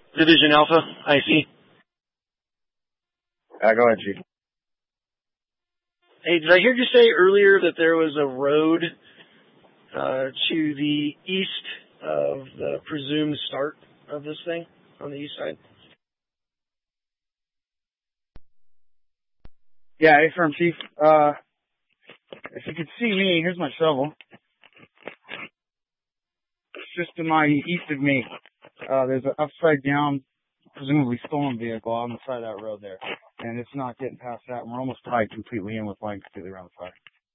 Division Alpha, IC. Go ahead, Chief. Hey, did I hear you say earlier that there was a road to the east of the presumed start of this thing on the east side? Yeah, affirm, Chief. If you could see me, here's my shovel. It's just to my east of me. There's an upside down, presumably stolen vehicle on the side of that road there. And it's not getting past that, and we're almost tied completely in with line completely around the fire.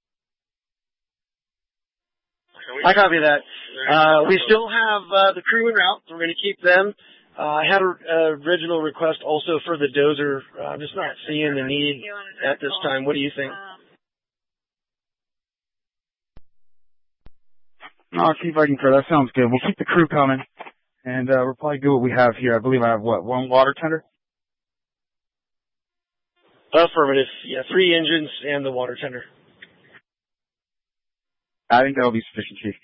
I copy that. We still have the crew en route. We're going to keep them. I had an original request also for the dozer. I'm just not seeing the need at this time. What do you think? No, Chief, I concur. That sounds good. We'll keep the crew coming, and we'll probably do what we have here. I believe I have, one water tender? Affirmative. Yeah, 3 engines and the water tender. I think that'll be sufficient, Chief.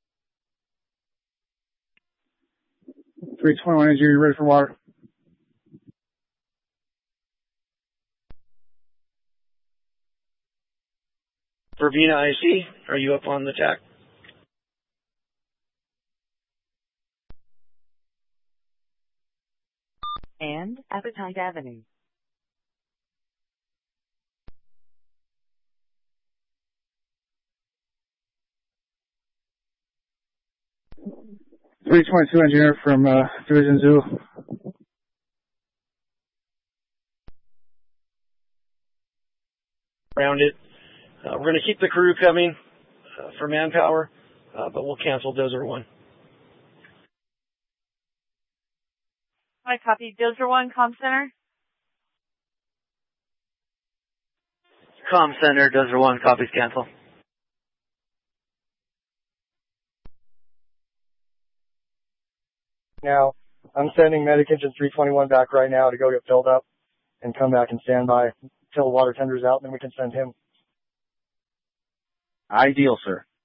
321 engine, you ready for water? Verbena IC, are you up on the tack? And Appetite Avenue. .322 engineer from Division Zoo. Around it. We're going to keep the crew coming for manpower, but we'll cancel Dozer 1. I copy. Dozer 1, Comm Center. Comm Center, Dozer 1, copies cancel. Now, I'm sending Medic Engine 321 back right now to go get filled up and come back and stand by until the water tender's out, and then we can send him. Ideal, sir.